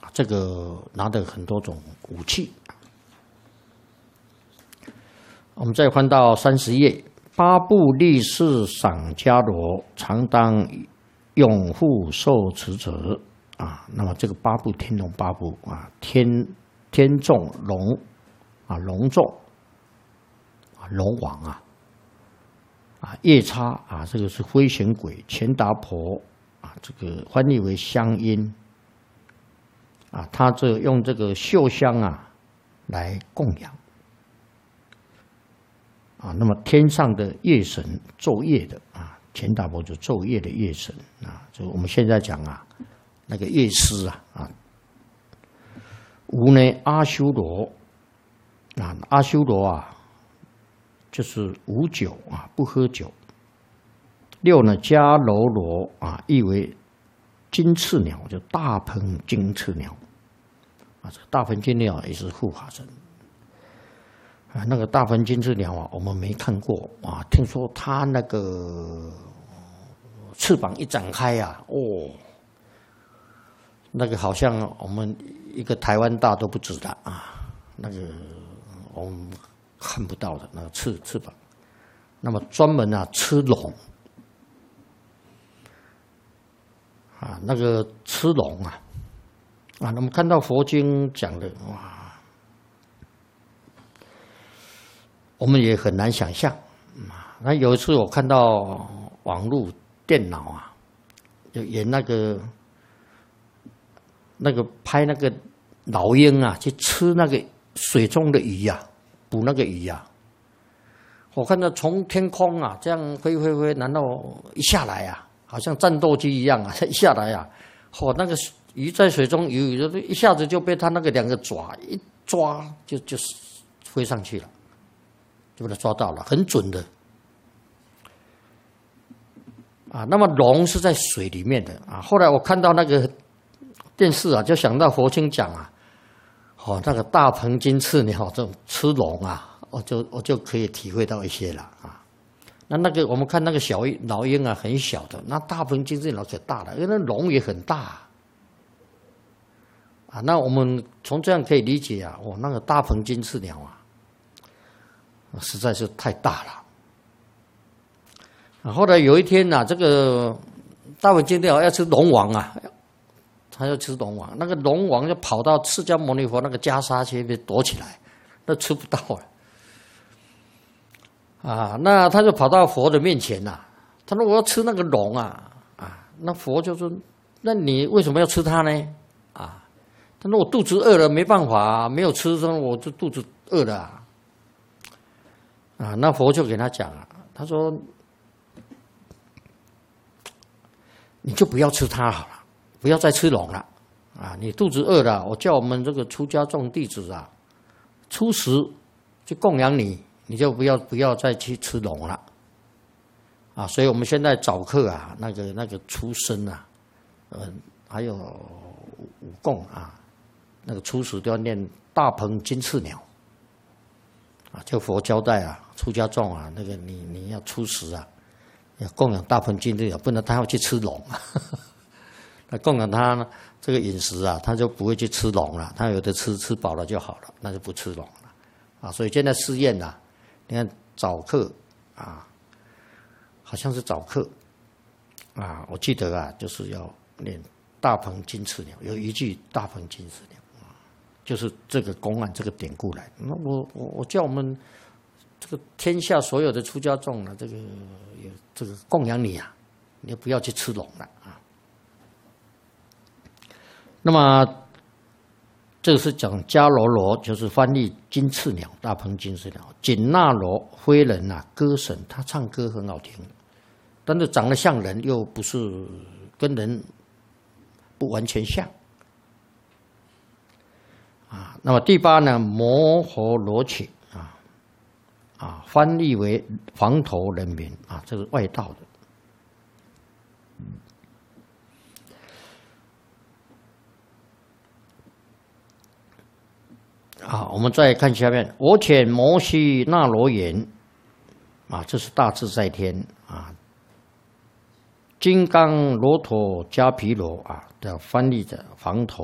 这个拿的很多种武器。我们再翻到30页，八部力士赏伽罗，常当拥护受持者啊。那么这个八部天龙八部啊，天众龙啊，龙众啊，龙王啊。夜叉啊，这个是飞行鬼；钱达婆啊，这个翻译为香音啊，他这用这个麝香啊来供养啊。那么天上的夜神昼夜的啊，钱达婆就昼夜的夜神啊，就我们现在讲啊，那个夜师啊。五呢，阿修罗啊，阿修罗啊。就是无酒啊，不喝酒。6呢，迦楼罗啊，意为金翅鸟，就大鹏金翅鸟啊。这个大鹏金翅鸟也是护法神啊。那个大鹏金翅鸟啊，我们没看过啊，听说它那个翅膀一展开呀，哦，那个好像我们一个台湾大都不止的啊，那个我们看不到的那个翅膀，那么专门吃龙啊，那个吃龙啊，那么看到佛经讲的哇，我们也很难想象啊。那有一次我看到网络电脑啊，就演那个拍那个老鹰啊，去吃那个水中的鱼啊。捕那个鱼啊，我看到从天空啊这样飞，然后一下来啊，好像战斗机一样啊，一下来啊，那个鱼在水中游，一下子就被他那个2个爪一抓，就飞上去了，就被他抓到了，很准的啊。那么龙是在水里面的啊。后来我看到那个电视啊，就想到佛经讲啊。那个大鹏金翅鸟这种吃龙啊，我就可以体会到一些了啊。那个我们看那个老鹰啊，很小的，那大鹏金翅鸟可大了，因为那龙也很大啊。那我们从这样可以理解啊，那个大鹏金翅鸟啊，实在是太大了。后来有一天这个大鹏金翅鸟要吃龙王啊。他要吃龙王，那个龙王就跑到释迦牟尼佛那个袈裟前面躲起来，那吃不到啊！那他就跑到佛的面前他说我要吃那个龙那佛就说，那你为什么要吃它呢？他说我肚子饿了，没办法没有吃，我就肚子饿了那佛就给他讲他说你就不要吃它好了。不要再吃龙了你肚子饿了，我叫我们这个出家众弟子初时去供养你，你就不要再去吃龙了所以我们现在早课那个出生还有五供那个初时都要念大鹏金翅鸟就佛交代出家众那个你要初时要供养大鹏金翅鸟，不然他要去吃龙那供养他这个饮食他就不会去吃龙了，他有的吃饱了就好了，那就不吃龙了所以现在试验你看早课好像是早课我记得就是要念大鹏金翅鸟，有一句大鹏金翅鸟就是这个公案这个典故来。那我叫我们这个天下所有的出家众这个供养你你不要去吃龙了那么这个是讲迦楼罗，就是翻译金翅鸟，大鹏金翅鸟。紧那罗非人歌神，他唱歌很好听，但是长得像人，又不是跟人不完全像那么第8呢，摩诃罗伽翻译为房头人民这是外道的。我们再看下面，我遣摩悉那罗言这是大自在天金刚罗陀迦毗罗的翻译的房头